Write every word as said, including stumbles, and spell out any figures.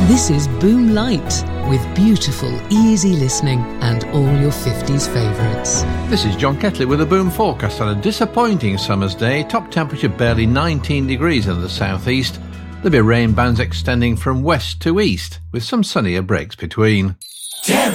This is Boom Light, with beautiful, easy listening and all your fifties favourites. This is John Ketley with a Boom forecast on a disappointing summer's day. Top temperature barely nineteen degrees in the southeast. There'll be rain bands extending from west to east, with some sunnier breaks between. Terry.